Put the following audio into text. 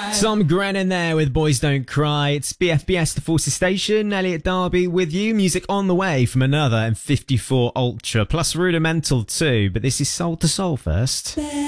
Tom Grennan there with Boys Don't Cry. It's BFBS, the Forces Station. Elliot Darby with you. Music on the way from another M54 Ultra, plus Rudimental too. But this is Soul to Soul first.